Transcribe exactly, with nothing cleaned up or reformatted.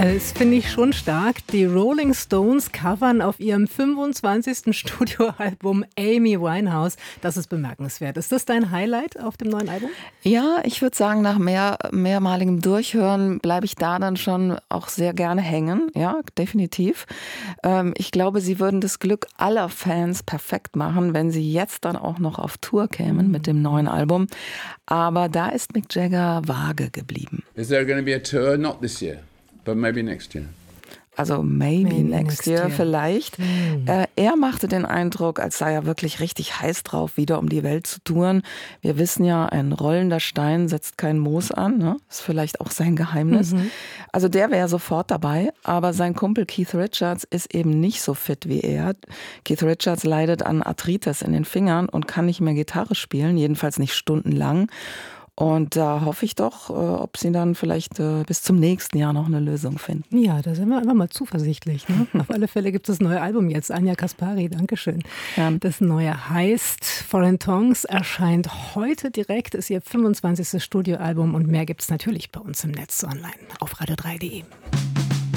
Also das finde ich schon stark. Die Rolling Stones covern auf ihrem fünfundzwanzigsten Studioalbum Amy Winehouse. Das ist bemerkenswert. Ist das dein Highlight auf dem neuen Album? Ja, ich würde sagen, nach mehr, mehrmaligem Durchhören bleibe ich da dann schon auch sehr gerne hängen. Ja, definitiv. Ähm, ich glaube, sie würden das Glück aller Fans perfekt machen, wenn sie jetzt dann auch noch auf Tour kämen mhm. mit dem neuen Album. Aber da ist Mick Jagger vage geblieben. Is there going to be a tour? Not this year. But maybe next year. Also maybe, maybe next, next year, year vielleicht. Mm. Äh, er machte den Eindruck, als sei er wirklich richtig heiß drauf, wieder um die Welt zu touren. Wir wissen ja, ein rollender Stein setzt kein Moos an. Ne? Ist vielleicht auch sein Geheimnis. Mhm. Also der wäre sofort dabei. Aber sein Kumpel Keith Richards ist eben nicht so fit wie er. Keith Richards leidet an Arthritis in den Fingern und kann nicht mehr Gitarre spielen, jedenfalls nicht stundenlang. Und da hoffe ich doch, ob sie dann vielleicht bis zum nächsten Jahr noch eine Lösung finden. Ja, da sind wir einfach mal zuversichtlich. Ne? Auf alle Fälle gibt es das neue Album jetzt. Anja Kaspari, Dankeschön. Ja. Das neue heißt Foreign Tongues, erscheint heute direkt, ist ihr fünfundzwanzigstes Studioalbum und mehr gibt es natürlich bei uns im Netz online auf radio drei punkt de.